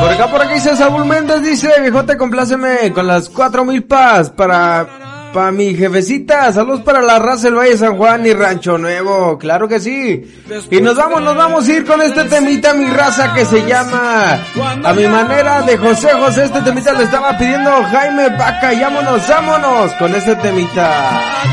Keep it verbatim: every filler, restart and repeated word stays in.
Por acá, por aquí dice Saúl Méndez, dice, viejote, compláceme con las cuatro milpas para, para mi jefecita. Saludos para la raza del Valle San Juan y Rancho Nuevo, claro que sí. Y nos vamos, nos vamos a ir con este temita, mi raza, que se llama A Mi Manera, de José José. Este temita le estaba pidiendo Jaime Vaca, y vámonos, vámonos con este temita.